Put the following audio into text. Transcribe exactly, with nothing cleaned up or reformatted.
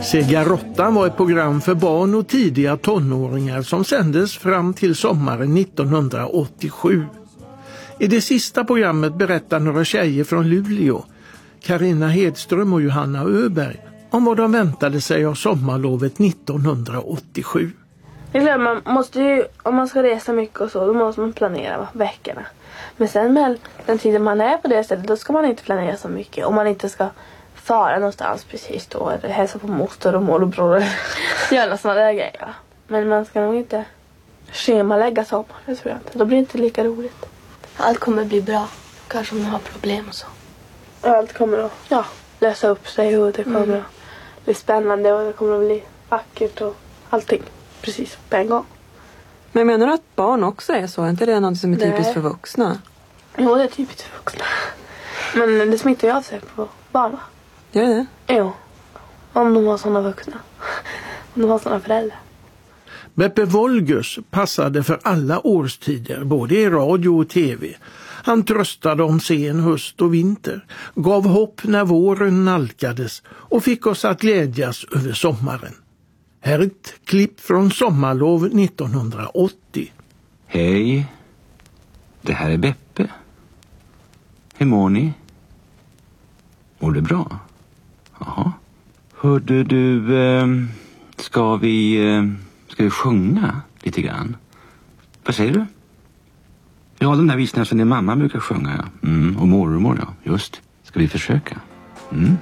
Segarottan var ett program för barn och tidiga tonåringar som sändes fram till sommaren nittonhundraåttiosju. I det sista programmet berättar några tjejer från Luleå, Carina Hedström och Johanna Öberg, om vad de väntade sig av sommarlovet nittonhundraåttiosju. Man måste ju, om man ska resa mycket och så, då måste man planera veckorna. Men sen med den tiden man är på det sättet, då ska man inte planera så mycket. Om man inte ska fara någonstans precis då, eller hälsa på moster och morbror eller göra sådana där grejer. Men man ska nog inte schemalägga sommar, det tror jag inte. Då blir det inte lika roligt. Allt kommer bli bra, kanske om man har problem och så. Allt kommer att ja, lösa upp sig och det kommer mm. att bli spännande och det kommer att bli vackert och allting precis på en gång. Men menar du att barn också är så? Är inte det något som är typiskt Nej. för vuxna? Jo, det är typiskt för vuxna. Men det smittar ju av sig på barn, va? Gör det? Jo. Om de var sådana vuxna. Om de var sådana föräldrar. Beppe Wolgers passade för alla årstider, både i radio och tv. Han tröstade om sen höst och vinter, gav hopp när våren nalkades och fick oss att glädjas över sommaren. Här är ett klipp från sommarlov nittonhundraåttio. Hej, det här är Beppe. Hur mår ni? Mår du bra? Jaha. Hörde du, eh, ska vi, eh, ska vi sjunga lite grann? Vad säger du? Ja, den där visningen som din mamma brukar sjunga, ja. Mm, och mormor, ja. Just. Ska vi försöka? Mm.